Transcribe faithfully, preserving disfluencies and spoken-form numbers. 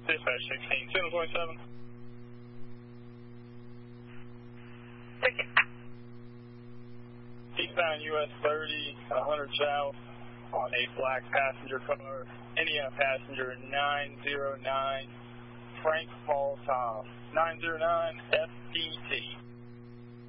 Dispatch sixteen, two twenty-seven. Ticket. Eastbound U S thirty, one hundred south on a black passenger car. Indiana passenger nine zero nine, Frank Paul Tom. nine zero nine F D T.